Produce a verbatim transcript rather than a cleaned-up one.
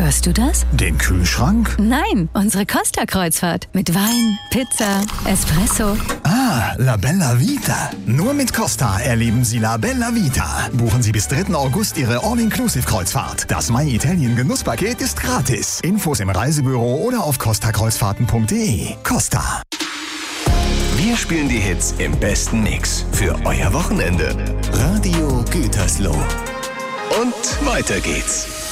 Hörst du das? Den Kühlschrank? Nein, unsere Costa-Kreuzfahrt. Mit Wein, Pizza, Espresso. Ah, La Bella Vita. Nur mit Costa erleben Sie La Bella Vita. Buchen Sie bis dritten August Ihre All-Inclusive-Kreuzfahrt. Das My Italien Genusspaket ist gratis. Infos im Reisebüro oder auf costa kreuzfahrten punkt de. Costa. Wir spielen die Hits im besten Mix für euer Wochenende. Radio Gütersloh. Und weiter geht's.